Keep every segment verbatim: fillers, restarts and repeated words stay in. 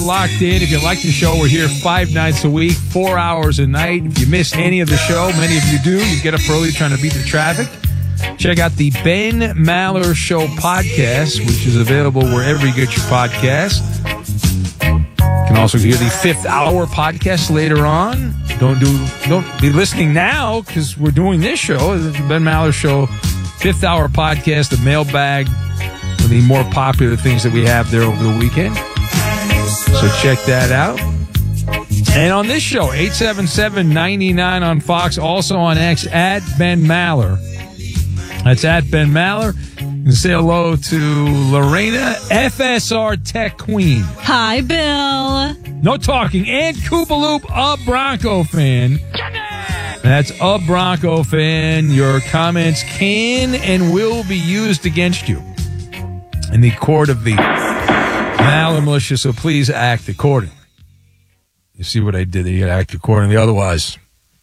locked in. If you like the show, we're here five nights a week, four hours a night. If you missed any of the show, many of you do. You get up early trying to beat the traffic. Check out the Ben Maller Show podcast, which is available wherever you get your podcasts. You can also hear the fifth hour podcast later on. Don't do, don't be listening now because we're doing this show, the Ben Maller Show fifth hour podcast, the mailbag, one of the more popular things that we have there over the weekend. So check that out. And on this show, eight seven seven, nine nine on Fox, also on X, at Ben Maller. That's at Ben Maller. You can say hello to Lorena, F S R Tech Queen. Hi, Bill. No talking. And Koopaloop, a Bronco fan. That's a Bronco fan. Your comments can and will be used against you in the court of the Maller Militia, so please act accordingly. You see what I did there? You gotta act accordingly. Otherwise,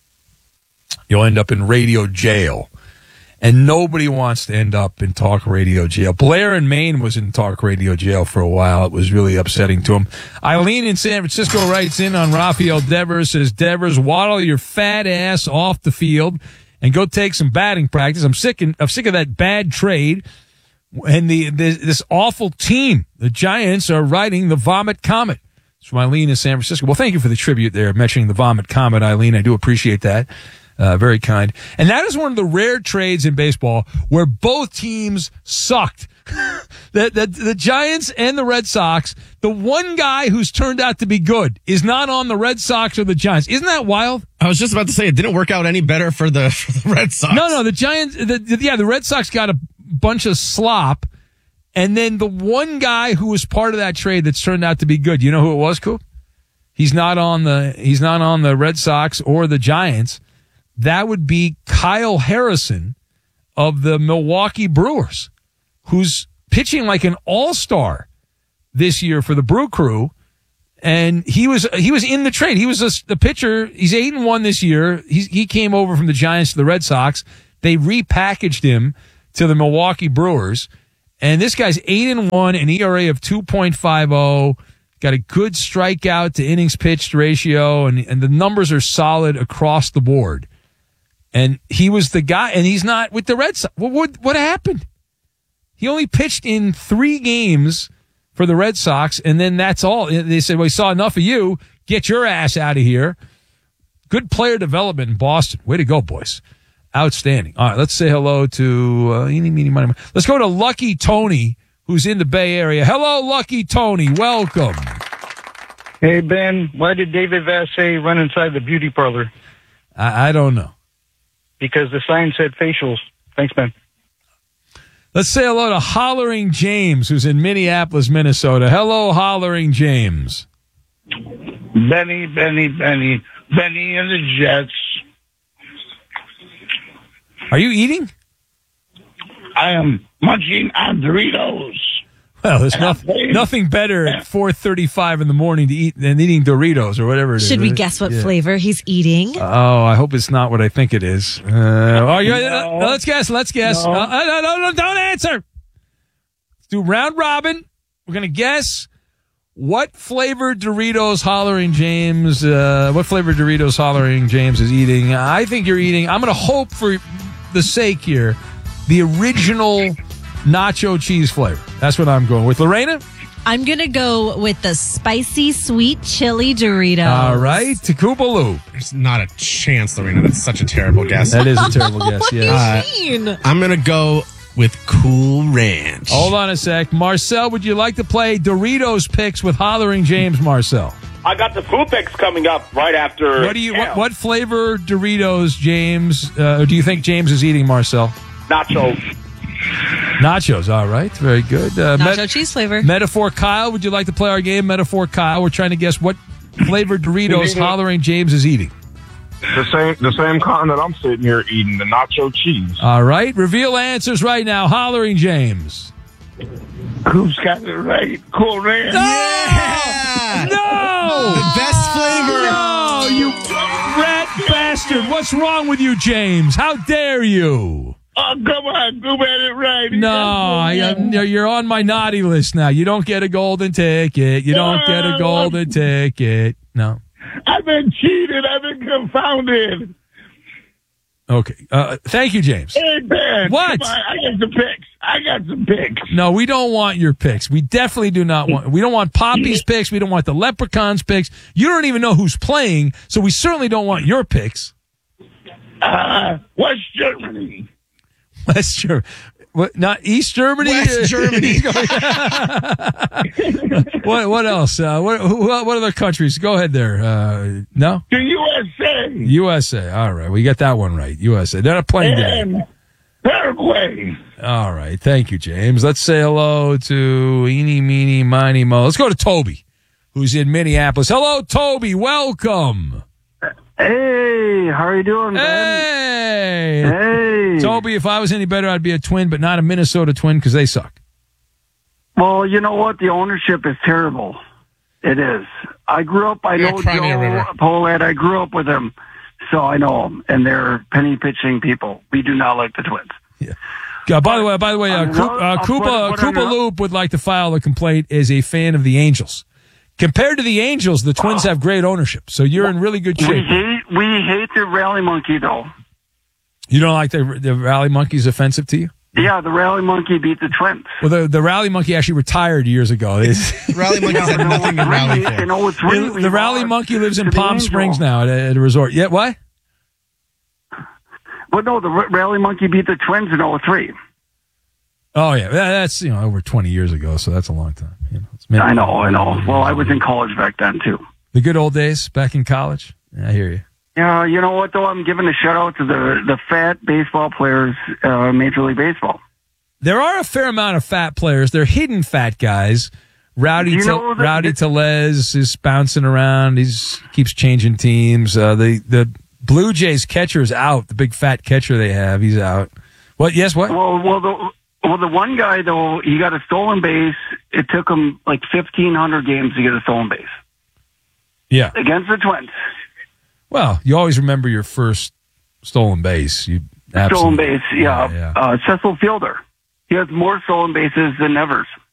you'll end up in radio jail. And nobody wants to end up in talk radio jail. Blair in Maine was in talk radio jail for a while. It was really upsetting to him. Eileen in San Francisco writes in on Rafael Devers, says, Devers, waddle your fat ass off the field and go take some batting practice. I'm sick, and, I'm sick of that bad trade. And the, the this awful team, the Giants, are riding the Vomit Comet. It's from Eileen in San Francisco. Well, thank you for the tribute there, mentioning the Vomit Comet, Eileen. I do appreciate that. Uh, very kind. And that is one of the rare trades in baseball where both teams sucked. the, the, the Giants and the Red Sox, the one guy who's turned out to be good is not on the Red Sox or the Giants. Isn't that wild? I was just about to say, it didn't work out any better for the, for the Red Sox. No, no, the Giants, the, the, yeah, the Red Sox got a bunch of slop. And then the one guy who was part of that trade that's turned out to be good, you know who it was, Coop? He's not on the, he's not on the Red Sox or the Giants. That would be Kyle Harrison of the Milwaukee Brewers, who's pitching like an all-star this year for the Brew Crew. And he was he was in the trade. He was a, the pitcher. He's eight and one this year. He's, he came over from the Giants to the Red Sox. They repackaged him to the Milwaukee Brewers. And this guy's eight and one, an E R A of two point five oh. Got a good strikeout to innings pitched ratio, and, and the numbers are solid across the board. And he was the guy, and he's not with the Red Sox. What, what, what happened? He only pitched in three games for the Red Sox, and then that's all. They said, well, we saw enough of you. Get your ass out of here. Good player development in Boston. Way to go, boys. Outstanding. All right, let's say hello to, uh, eeny, meeny, miny, miny. Let's go to Lucky Tony, who's in the Bay Area. Hello, Lucky Tony. Welcome. Hey, Ben. Why did David Vassay run inside the beauty parlor? I, I don't know. Because the sign said facials. Thanks, Ben. Let's say hello to Hollering James, who's in Minneapolis, Minnesota. Hello, Hollering James. Benny, Benny, Benny. Benny and the Jets. Are you eating? I am munching on Doritos. Well, there's nothing, nothing better at four thirty-five in the morning to eat than eating Doritos or whatever it is. Should we guess what yeah. flavor he's eating? Oh, I hope it's not what I think it is. Uh, oh, yeah, No. uh, let's guess. Let's guess. No. Uh, uh, no, no, no, don't answer. Let's do round robin. We're going to guess what flavor Doritos Hollering James, uh, what flavor Doritos Hollering James is eating. I think you're eating, I'm going to hope for the sake here, the original nacho cheese flavor. That's what I'm going with. Lorena? I'm going to go with the spicy sweet chili Doritos. All right. Takubaloo. There's not a chance, Lorena. That's such a terrible guess. That is a terrible guess, What yes. do you mean? I'm going to go with Cool Ranch. Hold on a sec. Marcel, would you like to play Doritos picks with Hollering James, Marcel? I got the food picks coming up right after. What do you? What, what flavor Doritos, James? Uh, or do you think James is eating, Marcel? Nachos. Nachos. All right, very good. Uh, Nacho met- cheese flavor. Metaphor Kyle, would you like to play our game? Metaphor Kyle, we're trying to guess what flavor Doritos Hollering James is eating. The same, the same kind that I'm sitting here eating, the nacho cheese. All right, reveal answers right now. Hollering James. Who's got it right? Cool Ranch. Yeah! No! The best flavor. No, you rat bastard. What's wrong with you, James? How dare you? Oh, come on. Go at it right. No, I, I'm- you're on my naughty list now. You don't get a golden ticket. You don't get a golden ticket. No. I've been cheated. I've been confounded. Okay. Uh, thank you, James. Hey, Ben. What? Come on, I got some picks. I got some picks. No, we don't want your picks. We definitely do not want. We don't want Poppy's picks. We don't want the Leprechauns picks. You don't even know who's playing, so we certainly don't want your picks. Uh, West Germany. West Germany. What? Not East Germany. West Germany. what? What else? Uh, what? Who, what other countries? Go ahead there. Uh, no. The U S A. U S A. All right, we got that one right. U S A. They're not playing today. And Paraguay. All right. Thank you, James. Let's say hello to Eeny, Meeny, Miny, Mo. Let's go to Toby, who's in Minneapolis. Hello, Toby. Welcome. Hey, how are you doing, Ben? Hey. Hey. Toby, if I was any better, I'd be a Twin, but not a Minnesota Twin because they suck. Well, you know what? The ownership is terrible. It is. I grew up, I Yeah, know Crimea Joe River. Pohlad. I grew up with him, so I know him. And they're penny pitching people. We do not like the Twins. Yeah. Uh, by the way, by the way, uh, I'm Coop, not- uh, I'll Koopa, put it- put it Koopa up. Loop would like to file a complaint as a fan of the Angels. Compared to the Angels, the Twins have great ownership, so you're in really good We shape. hate, we hate the rally monkey, though. You don't like the the rally monkey's offensive to you? Yeah, the rally monkey beat the Twins. Well, the the rally monkey actually retired years ago. It's- Rally monkeys had nothing to rally In for. oh three, the we the rally lost monkey lives in to the Palm Angels. Springs now at a, at a resort. Yeah, what? But no, the r- rally monkey beat the Twins in oh three. Oh yeah, that, that's you know over twenty years ago, so that's a long time. You know, it's maybe- I know, I know. Well, I was in college back then, too. The good old days back in college. Yeah, I hear you. Yeah, you know what, though? I'm giving a shout-out to the, the fat baseball players, uh, Major League Baseball. There are a fair amount of fat players. They're hidden fat guys. Rowdy You Te- know that- Rowdy Telez is bouncing around. He's keeps changing teams. Uh, the the Blue Jays catcher is out. The big fat catcher they have, he's out. What? Yes. What? Well, well, the, well, the one guy, though, he got a stolen base. It took him like fifteen hundred games to get a stolen base Yeah. against the Twins. Well, you always remember your first stolen base. You Stolen absolutely- base, yeah. yeah. Uh, Cecil Fielder. He has more stolen bases than Nevers.